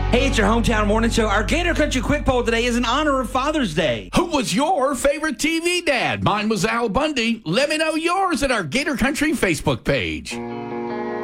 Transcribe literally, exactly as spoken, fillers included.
Hey, it's your hometown morning show. Our Gator Country Quick Poll today is in honor of Father's Day. Who was your favorite T V dad? Mine was Al Bundy. Let me know yours at our Gator Country Facebook page.